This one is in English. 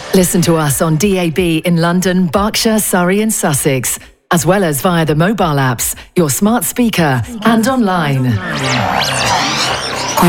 Listen to us on DAB in London, Berkshire, Surrey and Sussex, as well as via the mobile apps, your smart speaker and online.